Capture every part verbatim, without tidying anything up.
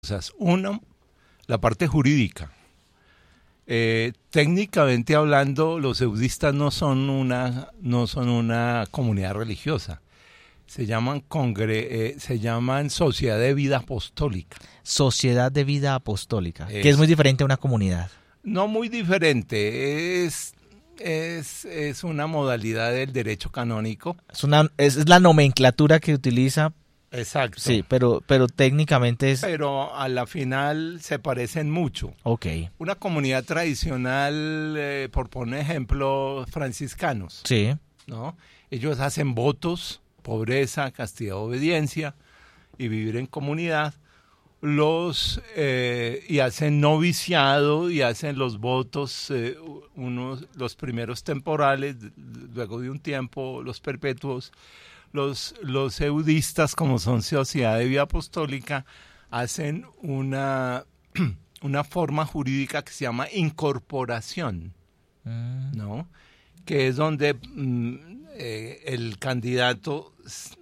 cosas. Uno, la parte jurídica. Eh, técnicamente hablando, los eudistas no son una, no son una comunidad religiosa. Se llaman, congre, eh, se llaman Sociedad de Vida Apostólica. Sociedad de Vida Apostólica, Es, que es muy diferente a una comunidad. No muy diferente, es, es, es una modalidad del derecho canónico. Es, una, es, es la nomenclatura que utiliza. Exacto. Sí, pero, pero técnicamente es... Pero a la final se parecen mucho. Ok. Una comunidad tradicional, eh, por poner ejemplo, franciscanos. Sí. ¿No? Ellos hacen votos, pobreza, castidad, obediencia y vivir en comunidad. Los eh, y hacen noviciado y hacen los votos, eh, unos, los primeros temporales, luego de un tiempo los perpetuos. Los, los eudistas, como son Sociedad de Vida Apostólica, hacen una, una forma jurídica que se llama incorporación, mm. ¿no? Que es donde mm, eh, el candidato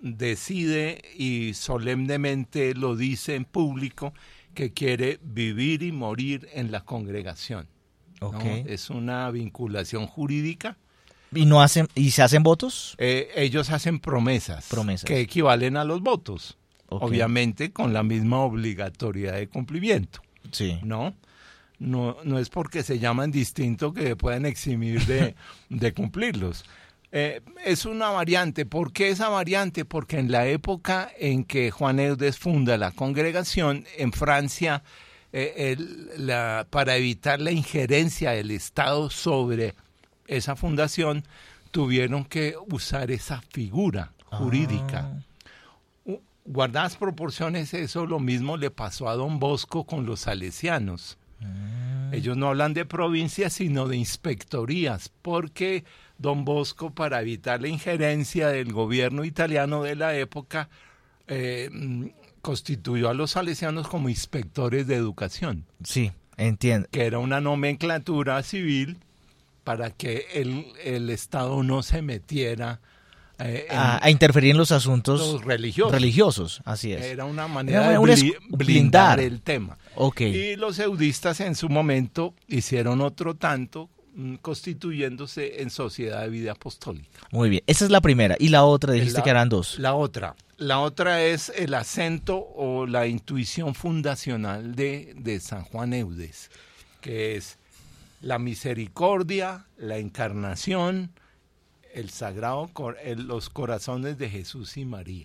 decide y solemnemente lo dice en público que quiere vivir y morir en la congregación, ¿no? Okay. Es una vinculación jurídica. ¿Y no hacen y se hacen votos? Eh, ellos hacen promesas, promesas que equivalen a los votos, okay. Obviamente con la misma obligatoriedad de cumplimiento. Sí. ¿No? No, no es porque se llaman distinto que puedan eximir de, de cumplirlos. Eh, es una variante. ¿Por qué esa variante? Porque en la época en que Juan Eudes funda la congregación, en Francia, eh, el, la, para evitar la injerencia del Estado sobre esa fundación, tuvieron que usar esa figura jurídica. Ah. Guardadas proporciones, eso lo mismo le pasó a Don Bosco con los salesianos. Ah. Ellos no hablan de provincias, sino de inspectorías, porque Don Bosco, para evitar la injerencia del gobierno italiano de la época, eh, constituyó a los salesianos como inspectores de educación. Sí, entiendo. Que era una nomenclatura civil para que el, el Estado no se metiera eh, en a, a interferir en los asuntos los religiosos. religiosos. Así es. Era una manera Era de una bli- blindar. blindar el tema. Okay. Y los eudistas en su momento hicieron otro tanto, constituyéndose en Sociedad de Vida Apostólica. Muy bien, esa es la primera. Y la otra, dijiste la, que eran dos. La otra. La otra es el acento o la intuición fundacional de, de San Juan Eudes, que es la misericordia, la encarnación, el sagrado, el, los corazones de Jesús y María.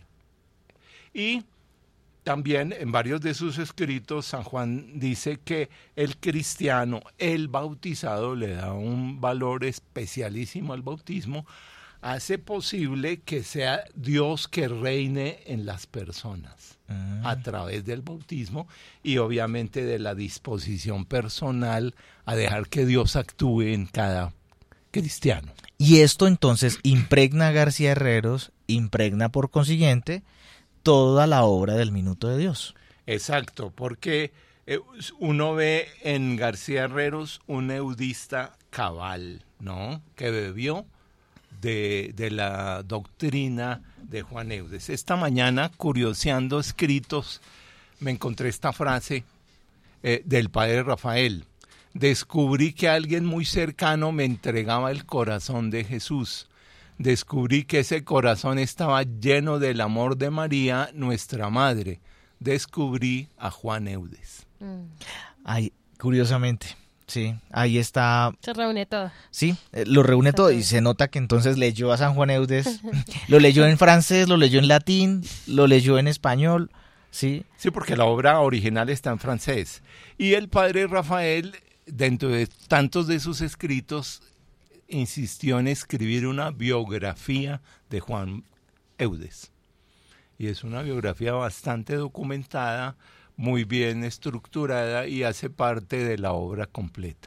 Y también en varios de sus escritos San Juan dice que el cristiano, el bautizado, le da un valor especialísimo al bautismo, hace posible que sea Dios que reine en las personas ah. a través del bautismo y obviamente de la disposición personal a dejar que Dios actúe en cada cristiano. Y esto entonces impregna a García Herreros, impregna por consiguiente toda la obra del Minuto de Dios. Exacto, porque uno ve en García Herreros un eudista cabal, ¿no? Que bebió De, de la doctrina de Juan Eudes. Esta mañana, curioseando escritos, me encontré esta frase eh, del padre Rafael. Descubrí que alguien muy cercano me entregaba el corazón de Jesús. Descubrí que ese corazón estaba lleno del amor de María, nuestra madre. Descubrí a Juan Eudes. Mm. Ay, curiosamente. Sí, ahí está. Se reúne todo. Sí, eh, lo reúne todo y se nota que entonces leyó a San Juan Eudes, lo leyó en francés, lo leyó en latín, lo leyó en español, sí. Sí, porque la obra original está en francés. Y el padre Rafael, dentro de tantos de sus escritos, insistió en escribir una biografía de Juan Eudes. Y es una biografía bastante documentada, muy bien estructurada y hace parte de la obra completa.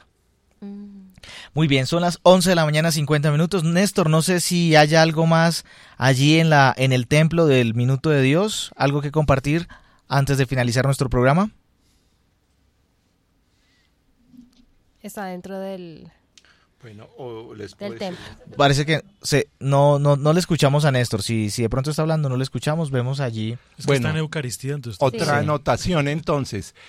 Muy bien, son las once de la mañana, cincuenta minutos. Néstor, no sé si hay algo más allí en la en el templo del Minuto de Dios, algo que compartir antes de finalizar nuestro programa. Está dentro del... Bueno, o les del puedo templo. decir- Parece que se, no, no, no le escuchamos a Néstor. Si, si de pronto está hablando, no le escuchamos, vemos allí. Es que Bueno. está en Eucaristía, entonces... Otra Sí. anotación entonces,